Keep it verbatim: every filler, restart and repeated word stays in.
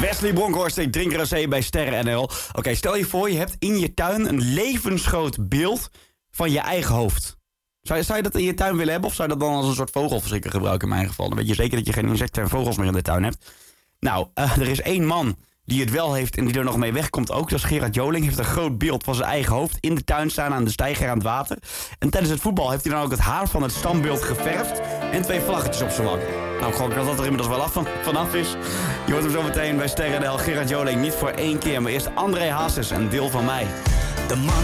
Wesley Bronkhorst, ik drink rosé bij Sterren N L. Oké, okay, stel je voor, je hebt in je tuin een levensgroot beeld van je eigen hoofd. Zou je, zou je dat in je tuin willen hebben of zou je dat dan als een soort vogelverschrikker gebruiken in mijn geval? Dan weet je zeker dat je geen insecten en vogels meer in de tuin hebt. Nou, uh, er is één man die het wel heeft en die er nog mee wegkomt ook. Dat is Gerard Joling. Heeft een groot beeld van zijn eigen hoofd in de tuin staan aan de steiger aan het water. En tijdens het voetbal heeft hij dan ook het haar van het standbeeld geverfd en twee vlaggetjes op zijn wang. Nou, ik geloof dat dat er inmiddels wel af van, vanaf is. Je hoort hem zo meteen bij Sterren N L. Gerard Joling, niet voor één keer, maar eerst André Hazes, een deel van mij. De man